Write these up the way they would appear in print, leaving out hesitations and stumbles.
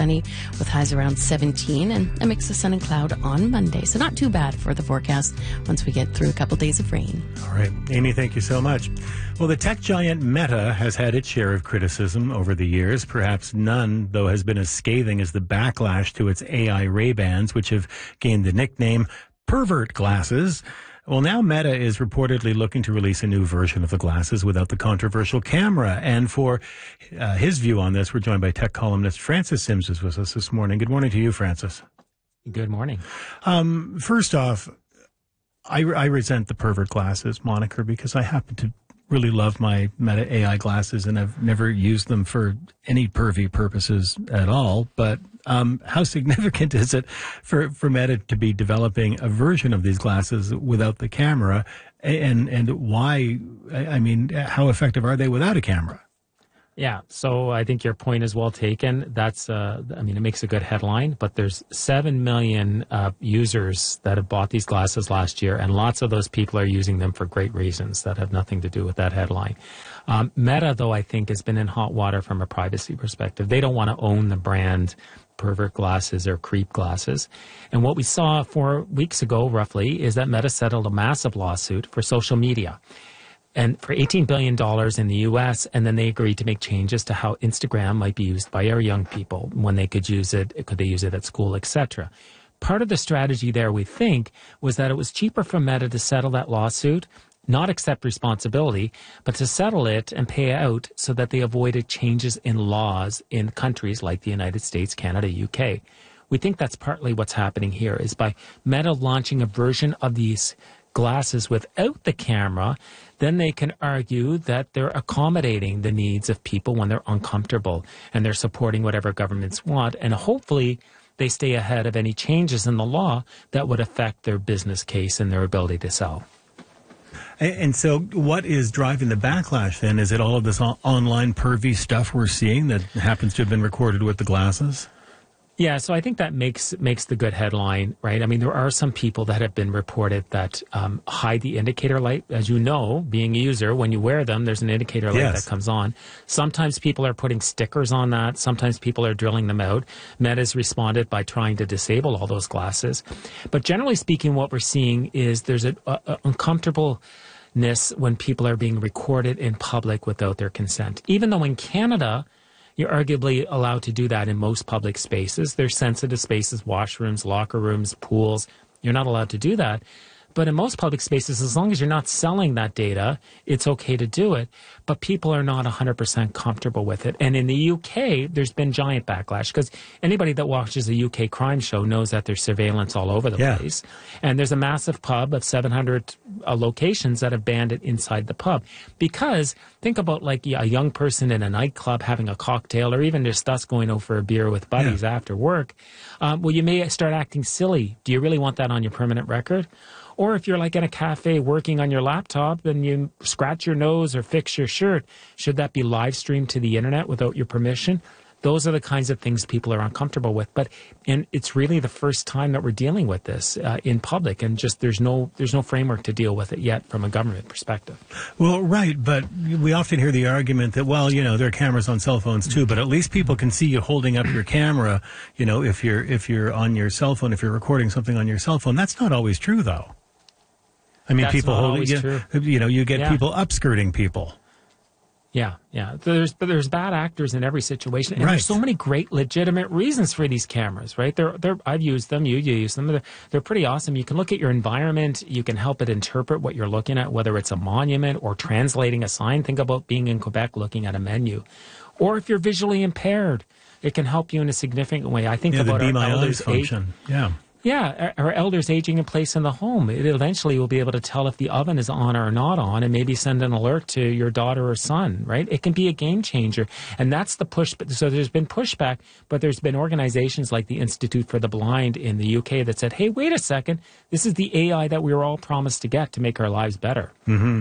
sunny with highs around 17 and a mix of sun and cloud on Monday. So not too bad for the forecast once we get through a couple days of rain. All right. Amy, thank you so much. Well, the tech giant Meta has had its share of criticism over the years. Perhaps none, though, has been as scathing as the backlash to its AI Ray-Bans, which have gained the nickname pervert glasses. Well, now Meta is reportedly looking to release a new version of the glasses without the controversial camera. And for his view on this, we're joined by tech columnist Francis Sims, who's with us this morning. Good morning to you, Francis. Good morning. First off, I resent the pervert glasses moniker because I happen to really love my Meta AI glasses and I've never used them for any pervy purposes at all. But how significant is it for Meta to be developing a version of these glasses without the camera? And why, I mean, how effective are they without a camera? Yeah, so I think your point is well taken. That's, it makes a good headline, but there's 7 million users that have bought these glasses last year, and lots of those people are using them for great reasons that have nothing to do with that headline. Meta, though, I think has been in hot water from a privacy perspective. They don't want to own the brand pervert glasses or creep glasses. And what we saw 4 weeks ago, roughly, is that Meta settled a massive lawsuit for social media. And for $18 billion in the U.S., and then they agreed to make changes to how Instagram might be used by our young people, when they could use it, could they use it at school, etc. Part of the strategy there, we think, was that it was cheaper for Meta to settle that lawsuit, not accept responsibility, but to settle it and pay out so that they avoided changes in laws in countries like the United States, Canada, UK. We think that's partly what's happening here, is by Meta launching a version of these glasses without the camera, then they can argue that they're accommodating the needs of people when they're uncomfortable and they're supporting whatever governments want. And hopefully they stay ahead of any changes in the law that would affect their business case and their ability to sell. And so what is driving the backlash then? Is it all of this online pervy stuff we're seeing that happens to have been recorded with the glasses? Yeah, so I think that makes the good headline, right? I mean, there are some people that have been reported that hide the indicator light. As you know, being a user, when you wear them, there's an indicator light that comes on. Sometimes people are putting stickers on that. Sometimes people are drilling them out. Meta's responded by trying to disable all those glasses. But generally speaking, what we're seeing is there's an uncomfortableness when people are being recorded in public without their consent. Even though in Canada, you're arguably allowed to do that in most public spaces. There's sensitive spaces, washrooms, locker rooms, pools. You're not allowed to do that. But in most public spaces, as long as you're not selling that data, it's okay to do it. But people are not 100% comfortable with it. And in the UK, there's been giant backlash because anybody that watches a UK crime show knows that there's surveillance all over the place. And there's a massive pub of 700 locations that have banned it inside the pub. Because think about like a young person in a nightclub having a cocktail, or even just us going out for a beer with buddies after work. Well, you may start acting silly. Do you really want that on your permanent record? Or if you're like in a cafe working on your laptop and you scratch your nose or fix your shirt, should that be live streamed to the internet without your permission? Those are the kinds of things people are uncomfortable with. And it's really the first time that we're dealing with this in public, and just there's no framework to deal with it yet from a government perspective. Well, right, but we often hear the argument that, well, you know, there are cameras on cell phones too, but at least people can see you holding up your camera, you know, if you're on your cell phone, if you're recording something on your cell phone. That's not always true, though. I mean, that's people holding, you know, you get people upskirting people. Yeah. But there's bad actors in every situation, and there's so many great legitimate reasons for these cameras, right? I've used them. You use them. They're pretty awesome. You can look at your environment. You can help it interpret what you're looking at, whether it's a monument or translating a sign. Think about being in Quebec looking at a menu, or if you're visually impaired, it can help you in a significant way. I think about the Be our My elders' Eyes function. Yeah, our elders aging in place in the home. It eventually will be able to tell if the oven is on or not on, and maybe send an alert to your daughter or son, right? It can be a game changer. And that's the push. So there's been pushback, but there's been organizations like the Institute for the Blind in the UK that said, hey, wait a second, this is the AI that we were all promised to get to make our lives better. Mm-hmm.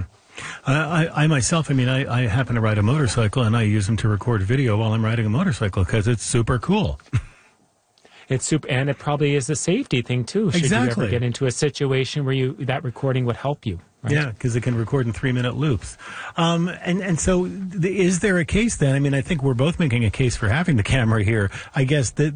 I myself, I mean, I happen to ride a motorcycle, and I use them to record video while I'm riding a motorcycle because it's super cool. It's super, and it probably is a safety thing too. Should you ever get into a situation where that recording would help you? Right? Yeah, because it can record in 3-minute loops. And so is there a case then? I mean, I think we're both making a case for having the camera here. I guess that